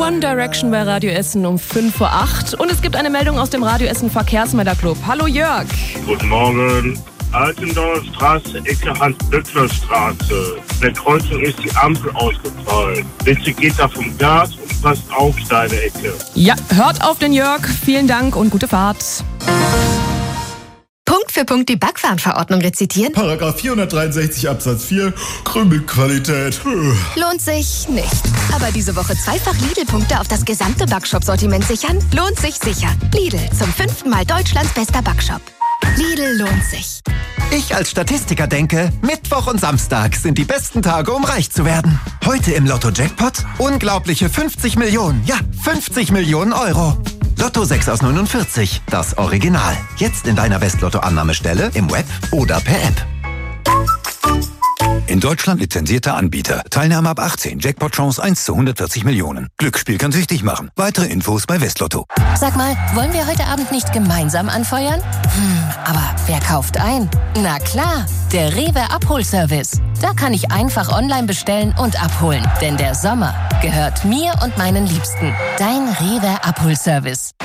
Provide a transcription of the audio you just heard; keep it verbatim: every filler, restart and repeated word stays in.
One Direction bei Radio Essen um fünf Uhr acht. Und es gibt eine Meldung aus dem Radio Essen Verkehrsmelderclub. Hallo Jörg. Guten Morgen. Altendauer Straße, Ecke Hans-Böckler-Straße. In der Kreuzung ist die Ampel ausgefallen. Bitte geht da vom Gas und passt auf, deine Ecke. Ja, hört auf den Jörg. Vielen Dank und gute Fahrt. Punkt für Punkt die Backwarenverordnung rezitieren? Paragraph vierhundertdreiundsechzig Absatz vier, Krümelqualität. Lohnt sich nicht. Aber diese Woche zweifach Lidl-Punkte auf das gesamte Backshop-Sortiment sichern? Lohnt sich sicher. Lidl, zum fünften Mal Deutschlands bester Backshop. Lidl lohnt sich. Ich als Statistiker denke, Mittwoch und Samstag sind die besten Tage, um reich zu werden. Heute im Lotto-Jackpot unglaubliche fünfzig Millionen, ja, fünfzig Millionen Euro. Lotto sechs aus neunundvierzig, das Original. Jetzt in deiner Westlotto-Annahmestelle, im Web oder per App. In Deutschland lizenzierter Anbieter. Teilnahme ab achtzehn. Jackpot-Chance eins zu hundertvierzig Millionen. Glücksspiel kann süchtig machen. Weitere Infos bei Westlotto. Sag mal, wollen wir heute Abend nicht gemeinsam anfeuern? Hm, aber wer kauft ein? Na klar, der Rewe Abholservice. Da kann ich einfach online bestellen und abholen. Denn der Sommer gehört mir und meinen Liebsten. Dein Rewe Abholservice.